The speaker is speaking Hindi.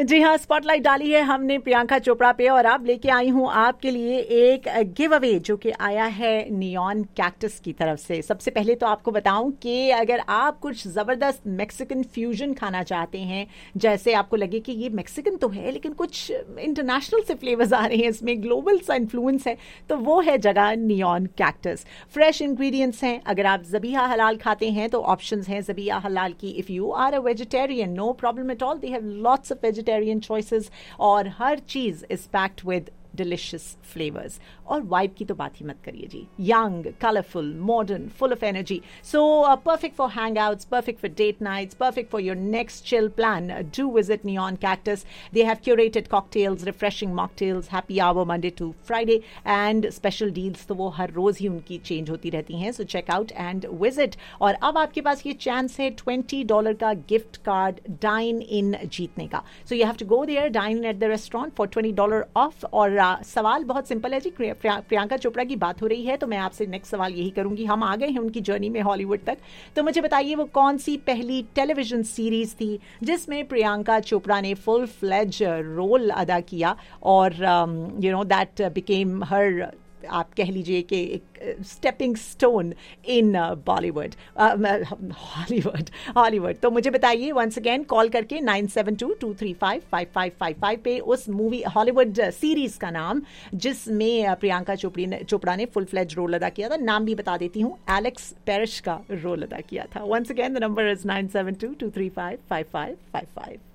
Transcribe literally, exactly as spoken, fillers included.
जी हाँ, स्पॉटलाइट डाली है हमने प्रियंका चोपड़ा पे और अब लेके आई हूँ आपके लिए एक गिव अवे जो कि आया है नियॉन कैक्टस की तरफ से। सबसे पहले तो आपको बताऊं कि अगर आप कुछ ज़बरदस्त मैक्सिकन फ्यूजन खाना चाहते हैं, जैसे आपको लगे कि ये मैक्सिकन तो है लेकिन कुछ इंटरनेशनल से फ्लेवर्स आ रहे हैं, इसमें ग्लोबल सा इन्फ्लुएंस है, तो वो है जगह नियॉन कैक्टस। फ्रेश इंग्रेडिएंट्स हैं। अगर आप ज़बीहा हलाल खाते हैं तो ऑप्शंस हैं ज़बीहा हलाल की। If you are a vegetarian, no problem at all, they have lots of vegetarian choices और हर चीज is packed with delicious flavors। और वाइब की तो बात ही मत करिए जी, young, colourful, modern, full of energy. So perfect for hangouts, perfect for date nights, perfect for your next chill plan. Do visit Neon Cactus. They have curated cocktails, refreshing mocktails, happy hour Monday to Friday and special deals तो वो हर रोज ही उनकी चेंज होती रहती हैं। So check out and visit। और अब आपके पास ये चांस है ट्वेंटी डॉलर का गिफ्ट कार्ड डाइन इन जीतने का। So you have to go there, dine in at the restaurant for twenty dollar of. और uh, सवाल बहुत सिंपल है जी, प्रियंका चोपड़ा की बात हो रही है तो मैं आपसे नेक्स्ट सवाल यही करूंगी। हम आ गए हैं उनकी जर्नी में हॉलीवुड तक, तो मुझे बताइए वो कौन सी पहली टेलीविजन सीरीज थी जिसमें प्रियंका चोपड़ा ने फुल फ्लेज रोल अदा किया और यू नो दैट बिकेम हर, आप कह लीजिए कि एक stepping stone in Bollywood, Hollywood Hollywood तो मुझे बताइए वंस अगेन कॉल करके nine seven to to three five five five five five पे उस मूवी हॉलीवुड सीरीज का नाम जिसमें प्रियंका चोपड़ी ने चोपड़ा ने फुल फ्लेज रोल अदा किया था। नाम भी बता देती हूँ, एलेक्स पेरिश का रोल अदा किया था। Once again the number is nine seven to to three five five five five five.